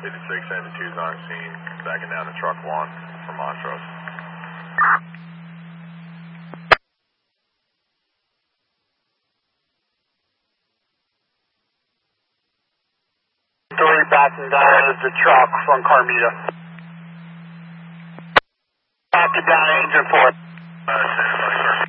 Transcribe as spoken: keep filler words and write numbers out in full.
fifty-six seventy-two's on scene, backing down to truck one from Montrose. Three backing down to the truck from Carmita. Backing down to engine four. Uh,